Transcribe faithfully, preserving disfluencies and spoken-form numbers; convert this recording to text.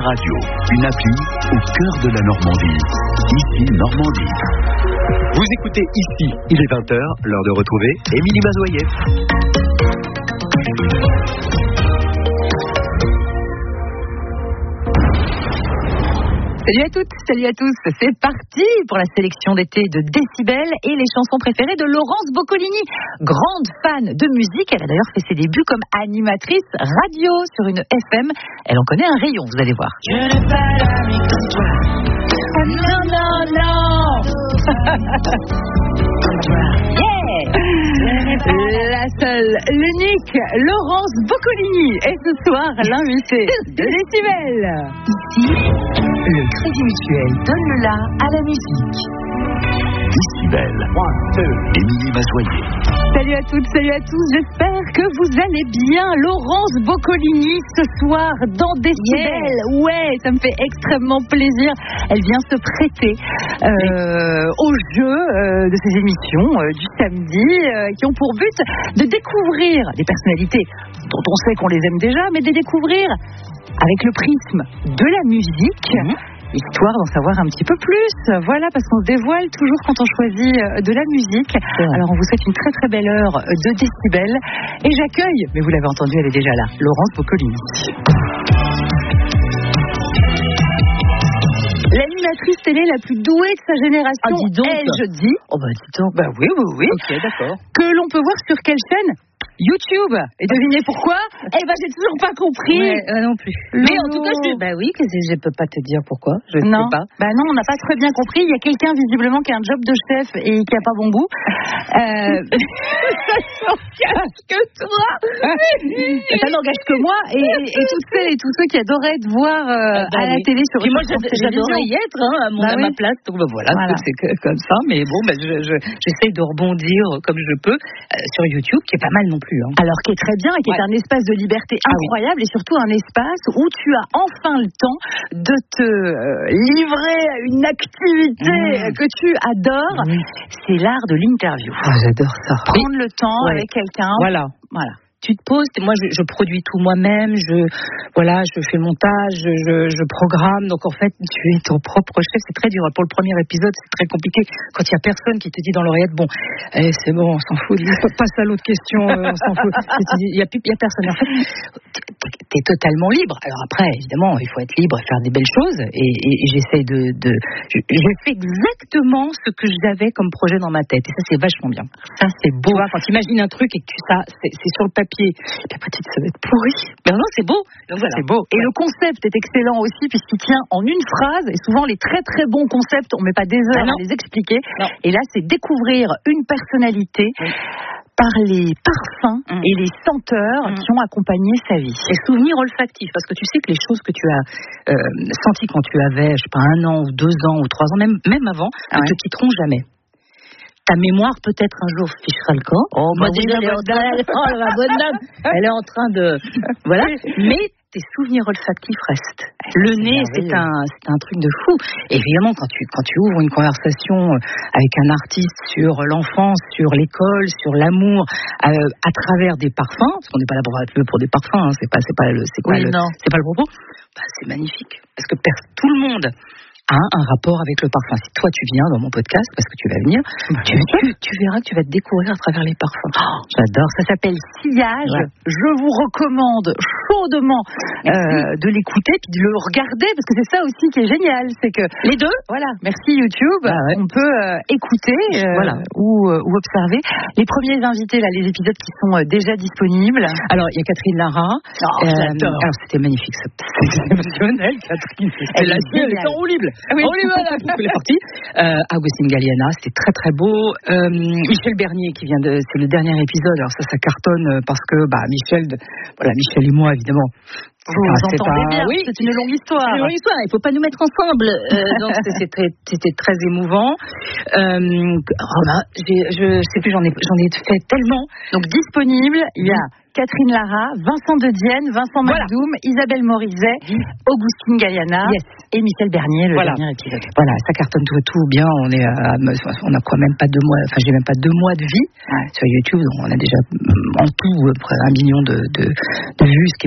Radio, une appli au cœur de la Normandie. Ici Normandie. Vous écoutez Ici, il est vingt heures, l'heure de retrouver Émilie Mazoyer. Salut à toutes, salut à tous, c'est parti pour la sélection d'été de Décibel et les chansons préférées de Laurence Boccolini. Grande fan de musique, elle a d'ailleurs fait ses débuts comme animatrice radio sur une F M. Elle en connaît un rayon, vous allez voir. Je n'ai pas d'ami comme toi. Non, non, non. Yeah. La seule, l'unique Laurence Boccolini est ce soir l'invitée de Décibel. Ici, le Crédit Mutuel donne le la à la musique. Décibel. One, two. Émilie Mazoyer. Salut à toutes, salut à tous. J'espère que vous allez bien. Laurence Boccolini ce soir dans Décibel. Yeah. Ouais, ça me fait extrêmement plaisir. Elle vient se prêter euh, au jeu euh, de ces émissions euh, du samedi euh, qui ont pour but de découvrir des personnalités dont on sait qu'on les aime déjà, mais de les découvrir avec le prisme de la musique. Mmh. Histoire d'en savoir un petit peu plus. Voilà, parce qu'on se dévoile toujours quand on choisit de la musique. Alors, on vous souhaite une très très belle heure de Décibel. Et j'accueille, mais vous l'avez entendu, elle est déjà là, Laurence Boccolini. L'animatrice télé la plus douée de sa génération, ah, dis donc. Ai-je dit. Oh bah dis donc. Bah oui, oui, oui. Ok, d'accord. Que l'on peut voir sur quelle chaîne ? YouTube. Et devinez pourquoi ? Eh ben, j'ai toujours pas compris. Ouais, euh, non plus. Mais non, en tout cas, je... bah oui, que je peux pas te dire pourquoi. Je non. sais pas. Bah non, on n'a pas très bien compris. Il y a quelqu'un visiblement qui a un job de chef et qui a pas bon goût. Euh... ça n'engage que toi. Ça n'engage que moi et, et, et toutes celles et tous ceux qui adoraient te voir euh, bah, à la oui. télé sur. Puis moi, j'adorais y être hein, à, mon, bah, à oui. ma place. Donc bah, voilà, voilà. c'est que, comme ça. Mais bon, bah, je, je, j'essaye de rebondir comme je peux euh, sur YouTube, qui est pas mal non plus. Hein. Alors qui est très bien et qui ouais. est un espace de liberté incroyable. Ah oui. Et surtout un espace où tu as enfin le temps de te euh, livrer à une activité mmh. que tu adores. Mmh. C'est l'art de l'interview. Ah, j'adore ça. Prendre le temps ouais. avec quelqu'un. Voilà. Voilà. Tu te poses, moi je, je produis tout moi-même, je voilà, je fais le montage, je, je, je programme. Donc en fait, tu es ton propre chef. C'est très dur. Pour le premier épisode, c'est très compliqué quand il y a personne qui te dit dans l'oreillette, bon, eh, c'est bon, on s'en fout. Passe à l'autre question, euh, on s'en fout. Il y a plus, il y a personne. En fait, t'es totalement libre. Alors après, évidemment, il faut être libre et faire des belles choses. Et, et, et j'essaie de, de, j'ai fait exactement ce que j'avais comme projet dans ma tête. Et ça, c'est vachement bien. Ça, c'est beau. Tu vois, quand tu imagines un truc et que tu ça, c'est, c'est sur le papier. Et puis après, tu te ça va être pourri. Mais non, c'est beau. Donc voilà. C'est beau. Et ouais. le concept est excellent aussi, puisqu'il tient en une phrase. Et souvent, les très très bons concepts, on ne met pas des heures ah à les expliquer. Non. Et là, c'est découvrir une personnalité. Oui. Par les parfums mmh. et les senteurs mmh. qui ont accompagné sa vie. Les souvenirs olfactifs, parce que tu sais que les choses que tu as euh, senties quand tu avais, je sais pas, un an ou deux ans ou trois ans, même, même avant, ah ne ouais. te quitteront jamais. Ta mémoire peut-être un jour fichera le camp. Oh, moi bah déjà, oui, elle, est en train, oh, la bonne dame, elle est en train de, voilà. Mais tes souvenirs olfactifs restent. Le nez, c'est un, c'est un truc de fou. Et évidemment, quand tu, quand tu ouvres une conversation avec un artiste sur l'enfance, sur l'école, sur l'amour, euh, à travers des parfums, parce qu'on n'est pas là pour, pour des parfums, hein, c'est pas, c'est pas le, c'est pas oui, le, c'est pas le propos. Bah, c'est magnifique. Parce que tout le monde a un rapport avec le parfum. Si toi tu viens dans mon podcast, parce que tu vas venir, bah, tu, tu, tu verras que tu vas te découvrir à travers les parfums. Oh, j'adore. Ça s'appelle Sillage. Ouais. Je vous recommande chaudement euh, de l'écouter puis de le regarder, parce que c'est ça aussi qui est génial, c'est que les deux. Voilà. Merci YouTube. Bah, ouais. On peut euh, écouter euh, voilà. ou, euh, ou observer les premiers invités là, les épisodes qui sont euh, déjà disponibles. Alors il y a Catherine Lara. Oh, euh, j'adore. Alors c'était magnifique, c'était exceptionnel. Catherine, elle est elle est enroulée. Ah oui, on est parti. Euh, Agustin Galliana, c'était très très beau. Euh, Michel Bernier qui vient de, c'est le dernier épisode. Alors ça, ça cartonne parce que bah Michel, de, voilà Michel et moi évidemment. Vous vous entendez pas... bien, oui, c'est une longue histoire. C'est une longue histoire, il ne faut pas nous mettre ensemble. Euh, donc c'était très, c'était très émouvant. Euh, oh là, j'ai, je sais plus, j'en ai, j'en ai fait tellement. Donc disponible, il y a Catherine Lara, Vincent de Dienne, Vincent voilà. Macdoum, Isabelle Morizet, mmh. Augustine Galliana yes. et Michel Bernier, le voilà. dernier épisode. Voilà, ça cartonne tout, tout bien. On est, à, on a quoi, même pas deux mois, enfin j'ai même pas deux mois de vie ouais. sur YouTube. Donc on a déjà en tout près un million de, de, de vues, ce qui est